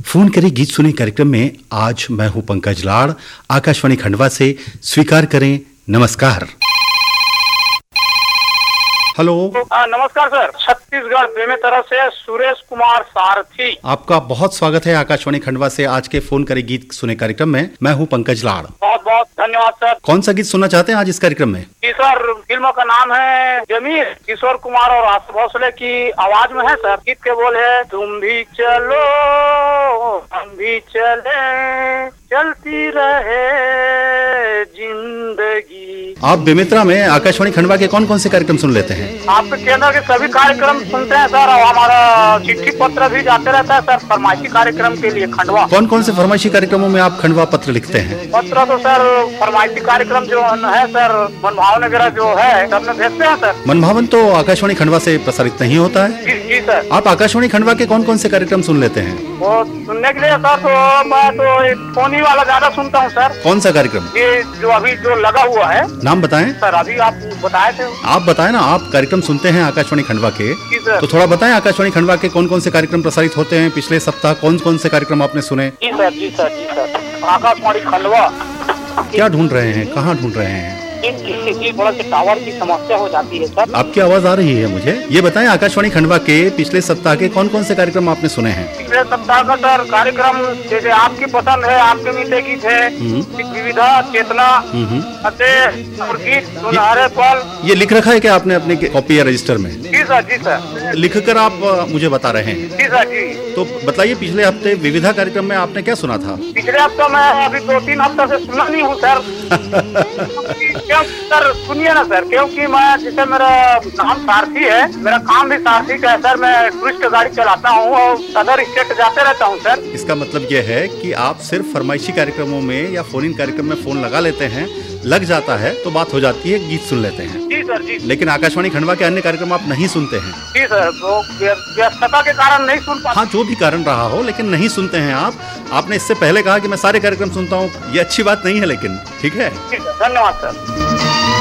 Phone करें गीत सुने कार्यक्रम में आज मैं हूं पंकज लाड़, आकाशवाणी खंडवा से। स्वीकार करें। नमस्कार। हेलो। नमस्कार सर, छत्तीसगढ़ बेमेतरा से सुरेश कुमार सारथी। आपका बहुत स्वागत है आकाशवाणी खंडवा से आज के फोन करे गीत सुने कार्यक्रम में। मैं हूं पंकज लाड़। बहुत बहुत धन्यवाद सर। कौन सा गीत सुनना चाहते हैं आज इस कार्यक्रम में? जी सर, फिल्म का नाम है जमीर, किशोर कुमार और आशा भोसले की आवाज में है सर। गीत के बोल है, तुम भी चलो हम भी चले, चलती रहे जिंदगी। आप बेमेतरा में आकाशवाणी खंडवा के कौन कौन से कार्यक्रम सुन लेते हैं? आपके केंद्र के सभी कार्यक्रम सुनते हैं सर, और हमारा चिट्ठी पत्र भी जाते रहता है सर फरमाइशी कार्यक्रम के लिए खंडवा। कौन कौन से फरमाइशी कार्यक्रमों में आप खंडवा पत्र लिखते हैं? पत्र तो सर फरमाइशी कार्यक्रम जो है सर, मनभावन वगैरह जो है सब में भेजते हैं सर। मनभावन तो आकाशवाणी खंडवा से प्रसारित नहीं होता है। जी सर। आप आकाशवाणी खंडवा के कौन कौन से कार्यक्रम सुन लेते हैं? वो सुनने के लिए सर तो मैं तो फोन ही वाला ज्यादा सुनता हूँ सर। कौन सा कार्यक्रम? ये जो अभी जो लगा हुआ है। नाम बताएं सर। अभी आप बताए थे। आप बताएं ना, आप कार्यक्रम सुनते हैं आकाशवाणी खंडवा के, तो थोड़ा बताएं आकाशवाणी खंडवा के कौन कौन से कार्यक्रम प्रसारित होते हैं पिछले सप्ताह, कौन कौन से कार्यक्रम आपने सुने? जी सर, जी सर, जी सर। आकाशवाणी खंडवा। क्या ढूंढ रहे हैं, कहाँ ढूंढ रहे हैं? थोड़ा सा टावर की समस्या हो जाती है सर। आपकी आवाज आ रही है मुझे। ये बताएं आकाशवाणी खंडवा के पिछले सप्ताह के कौन कौन से कार्यक्रम आपने सुने हैं? पिछले सप्ताह का सर कार्यक्रम जैसे आपकी पसंद है, आपके मीठे गीत है, विविधा, चेतना, और गीत सुनहरे पल। ये लिख रखा है क्या आपने अपने कॉपी या रजिस्टर में? जी सर, जी सर। लिख कर आप मुझे बता रहे हैं? जी सर, जी। तो बताइए, पिछले हफ्ते विविधा कार्यक्रम में आपने क्या सुना था? पिछले हफ्ते मैं अभी 2-3 हफ्ते से सुना नहीं हूँ सर। क्यों सर? सुनिए ना सर, क्योंकि मैं जैसे मेरा नाम सारथी है, मेरा काम भी सारथी का है सर। मैं टूरिस्ट गाड़ी चलाता हूँ और सदर स्टेट जाते रहता हूँ सर। इसका मतलब यह है कि आप सिर्फ फरमाइशी कार्यक्रमों में या फोन इन कार्यक्रम में फोन लगा लेते हैं, लग जाता है तो बात हो जाती है, गीत सुन लेते हैं। जी सर, जी। लेकिन आकाशवाणी खंडवा के अन्य कार्यक्रम आप नहीं सुनते हैं? जी सर, तो व्यस्तता के कारण नहीं सुन पाते। हाँ, जो भी कारण रहा हो, लेकिन नहीं सुनते हैं आप। आपने इससे पहले कहा कि मैं सारे कार्यक्रम सुनता हूँ, ये अच्छी बात नहीं है, लेकिन ठीक है। धन्यवाद सर।